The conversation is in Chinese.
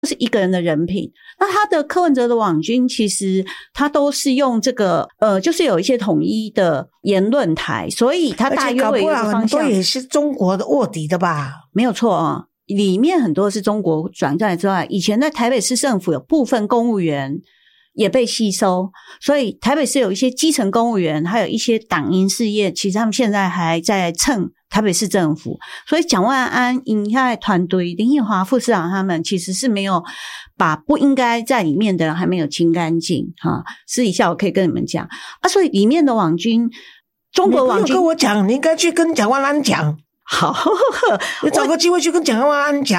是一个人的人品。那他的柯文哲的网军其实他都是用这个就是有一些统一的言论台，所以他大约会有一个方向。 很多也是中国的卧底的吧？ 没有错啊，里面很多是中国转进来之外，以前在台北市政府有部分公务员也被吸收，所以台北市有一些基层公务员，还有一些党营事业，其实他们现在还在蹭台北市政府。所以蒋万安应该团队林奕华副市长他们其实是没有把不应该在里面的人还没有清干净哈。私底下我可以跟你们讲啊，所以里面的网军，中国网军， 你不用跟我讲，你应该去跟蒋万安讲。 好， 你找个机会去跟蒋万安讲。